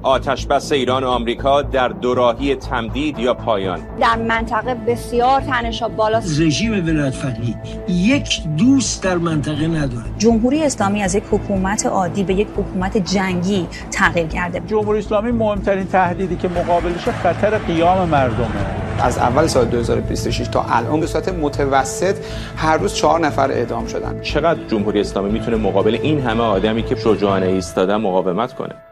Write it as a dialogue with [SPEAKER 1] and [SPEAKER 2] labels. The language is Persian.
[SPEAKER 1] آتش‌بس ایران و آمریکا در دوراهی تمدید یا پایان.
[SPEAKER 2] در منطقه بسیار تنش‌ها بالاست.
[SPEAKER 3] رژیم ولایت‌فقیه یک دوست در منطقه نداره.
[SPEAKER 4] جمهوری اسلامی از یک حکومت عادی به یک حکومت جنگی تغییر کرده.
[SPEAKER 5] جمهوری اسلامی مهمترین تهدیدی که مقابلش خطر قیام مردمه.
[SPEAKER 6] از اول سال 2026 تا الان به صورت متوسط هر روز 4 نفر اعدام شدن.
[SPEAKER 1] چقدر جمهوری اسلامی میتونه مقابل این همه آدمی که شجاعانه ایستادن مقاومت کنه؟